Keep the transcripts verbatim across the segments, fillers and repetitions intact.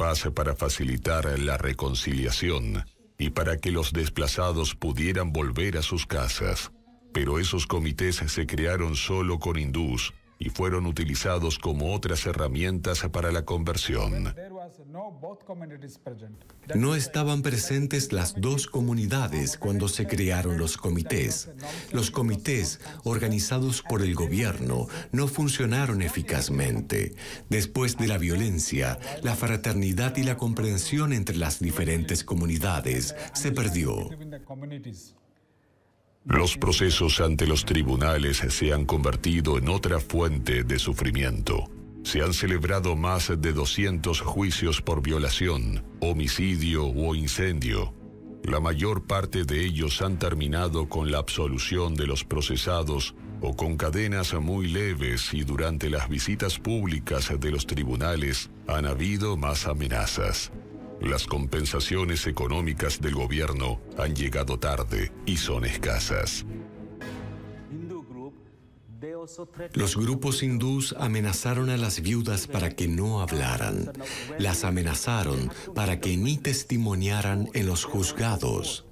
paz para facilitar la reconciliación y para que los desplazados pudieran volver a sus casas. Pero esos comités se crearon solo con hindús y fueron utilizados como otras herramientas para la conversión. No estaban presentes las dos comunidades cuando se crearon los comités. Los comités, organizados por el gobierno, no funcionaron eficazmente. Después de la violencia, la fraternidad y la comprensión entre las diferentes comunidades se perdió. Los procesos ante los tribunales se han convertido en otra fuente de sufrimiento. Se han celebrado más de doscientos juicios por violación, homicidio o incendio. La mayor parte de ellos han terminado con la absolución de los procesados o con cadenas muy leves, y durante las visitas públicas de los tribunales han habido más amenazas. Las compensaciones económicas del gobierno han llegado tarde y son escasas. Los grupos hindús amenazaron a las viudas para que no hablaran. Las amenazaron para que ni testimoniaran en los juzgados.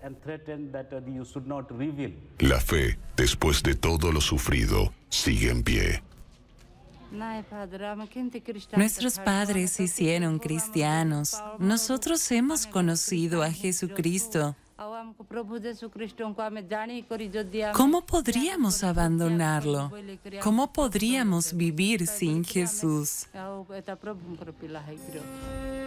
La fe, después de todo lo sufrido, sigue en pie. Nuestros padres se hicieron cristianos. Nosotros hemos conocido a Jesucristo. ¿Cómo podríamos abandonarlo? ¿Cómo podríamos vivir sin Jesús?